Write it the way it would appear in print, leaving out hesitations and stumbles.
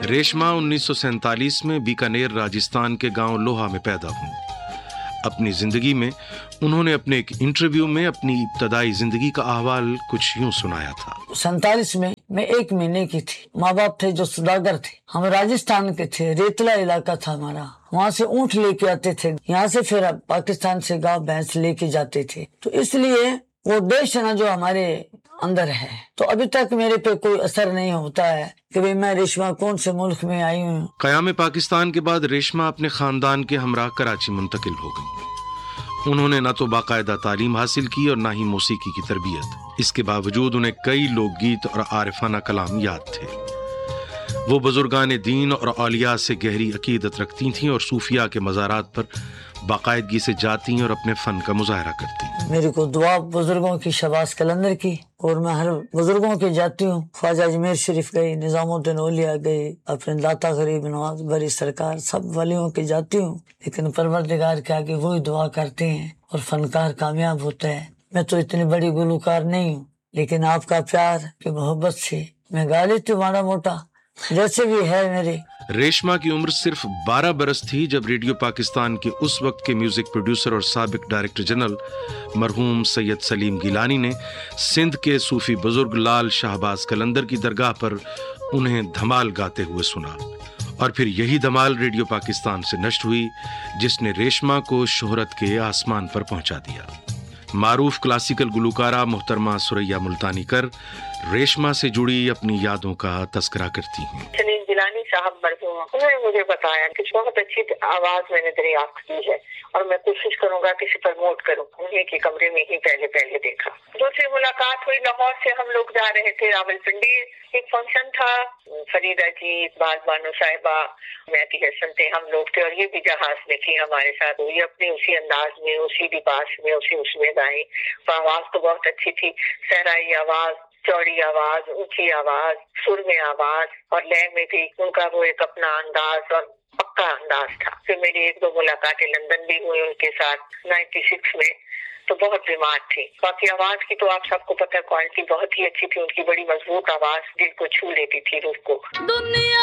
रेशमा 1947 में बीकानेर राजस्थान के गांव लोहा में पैदा हुई। अपनी जिंदगी में उन्होंने अपने एक इंटरव्यू में अपनी इब्तदाई जिंदगी का अहवाल कुछ यूं सुनाया था। 47 में मैं 1 महीने की थी। माँ बाप थे जो सौदागर थे। हम राजस्थान के थे, रेतला इलाका था हमारा। वहाँ से ऊँट लेके आते थे, यहाँ से फिर पाकिस्तान से गाय भैंस लेके जाते थे। तो इसलिए वो देश है ना जो हमारे अंदर है, तो अभी तक मेरे पे कोई असर नहीं होता है कि भाई मैं रेशमा कौन से मुल्क में आई हूँ। क़याम पाकिस्तान के बाद रेशमा अपने खानदान के हमराह कराची मुंतकिल हो गई। उन्होंने न तो बाकायदा तालीम हासिल की और न ही मौसीकी की तरबियत। इसके बावजूद उन्हें कई लोकगीत और आरिफाना कलाम याद थे। वो बुजुर्गान दीन और औलिया से गहरी अकीदत रखती थीं और सूफिया के मज़ारात पर बाकायदगी से जाती और अपने फन का मुजाहरा करती। मेरे को दुआ बुजुर्गों की, शहबाज कलंदर की, और मैं हर बुजुर्गों के जाती हूँ। ख्वाजा अजमेर शरीफ गई, निजामुद्दीन औलिया गई, अपने दाता गरीब नवाज बरी सरकार, सब वलियों के जाती हूँ। लेकिन परवरदिगार के आगे वही दुआ करते हैं और फनकार कामयाब होता है। मैं तो इतनी बड़ी गुलकार नहीं हूँ, लेकिन आपका प्यार की मोहब्बत से मैं गा लेती हूँ माड़ा मोटा, जैसे भी है मेरे। रेशमा की उम्र सिर्फ 12 बरस थी जब रेडियो पाकिस्तान के उस वक्त के म्यूजिक प्रोड्यूसर और साबिक डायरेक्टर जनरल मरहूम सैयद सलीम गिलानी ने सिंध के सूफी बुजुर्ग लाल शाहबाज कलंदर की दरगाह पर उन्हें धमाल गाते हुए सुना। और फिर यही धमाल रेडियो पाकिस्तान से नष्ट हुई, जिसने रेशमा को शोहरत के आसमान पर पहुंचा दिया। मारूफ क्लासिकल गुलकारा मोहतरमा सुरैया मुल्तानी कर रेशमा से जुड़ी अपनी यादों का तस्करा करती हैं। सलीम गिलानी साहब मरहूम, उन्होंने मुझे बताया कि बहुत अच्छी आवाज मैंने दरियाफ्त की है और मैं कोशिश करूंगा कि इसे प्रमोट करूं। उन्हीं के कमरे में ही पहले देखा। दूसरी मुलाकात हुई, लाहौर से हम लोग जा रहे थे रावलपिंडी। एक फंक्शन था, फरीदा जी, इकबाल बानो साहिबा, मेहदी हसन थे, हम लोग थे और ये भी जहाज में थी हमारे साथ। ये अपने उसी अंदाज में, उसी लिबास में, उसमें गाई। आवाज तो बहुत अच्छी थी, सहराई आवाज, चौड़ी आवाज, ऊंची आवाज, सुर में आवाज और लय में भी उनका वो एक अपना अंदाज और पक्का अंदाज था। फिर मेरी 1-2 मुलाकातें लंदन भी हुई उनके साथ 96 में, तो बहुत बीमार थी। बाकी आवाज की तो आप सबको पता है, क्वालिटी बहुत ही अच्छी थी उनकी, बड़ी मजबूत आवाज, दिल को छू लेती थी रूह को।